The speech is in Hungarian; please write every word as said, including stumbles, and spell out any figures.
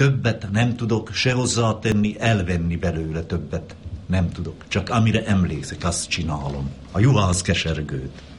Többet nem tudok se hozzátenni, elvenni belőle többet nem tudok. Csak amire emlékszek, azt csinálom. A juhász kesergőt.